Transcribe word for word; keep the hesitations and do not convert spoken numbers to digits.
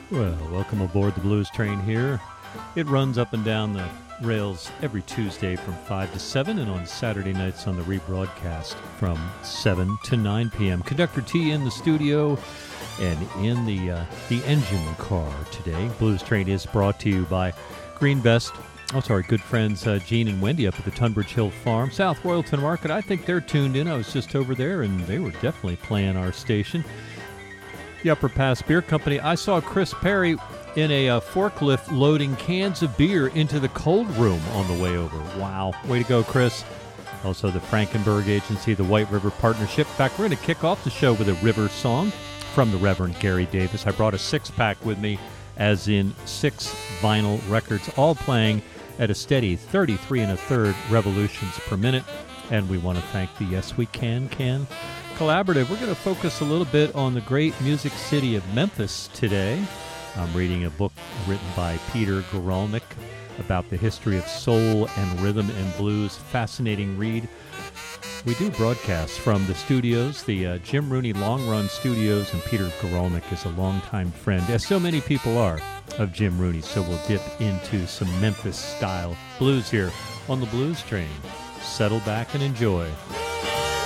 Well, welcome aboard the Blues Train here. It runs up and down the rails every Tuesday from five to seven and on Saturday nights on the rebroadcast from seven to nine p.m. Conductor T in the studio and in the uh, the engine car today. Blues Train is brought to you by Green Best. Oh, sorry, good friends uh, Gene and Wendy up at the Tunbridge Hill Farm, South Royalton Market. I think they're tuned in. I was just over there, and they were definitely playing our station. The Upper Pass Beer Company. I saw Chris Perry in a uh, forklift loading cans of beer into the cold room on the way over. Wow. Way to go, Chris. Also, the Frankenberg Agency, the White River Partnership. In fact, we're going to kick off the show with a river song from the Reverend Gary Davis. I brought a six-pack with me, as in six vinyl records, all playing at a steady thirty-three and a third revolutions per minute. And we want to thank the Yes We Can Can Collaborative. We're going to focus a little bit on the great music city of Memphis today. I'm reading a book written by Peter Guralnick about the history of soul and rhythm and blues. Fascinating read. We do broadcast from the studios, the uh, Jim Rooney Long Run Studios, and Peter Guralnick is a longtime friend, as so many people are, of Jim Rooney. So we'll dip into some Memphis-style blues here on the Blues Train. Settle back and enjoy.